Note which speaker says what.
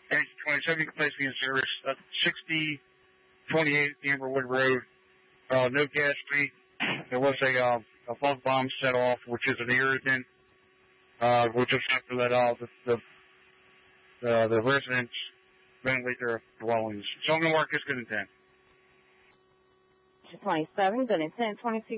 Speaker 1: 27, you can place me in service. 6028 Amberwood Road. No gas leak. There was a bug bomb set off, which is an irritant. We'll just have to let the residents ventilate their dwellings. So I'm going to mark this good intent.
Speaker 2: 27, good intent, 22